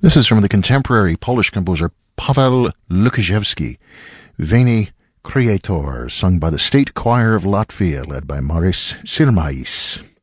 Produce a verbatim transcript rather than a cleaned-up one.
This is from the contemporary Polish composer Paweł Lukaszewski, Veni Creator, sung by the State Choir of Latvia, led by Maris Sirmais.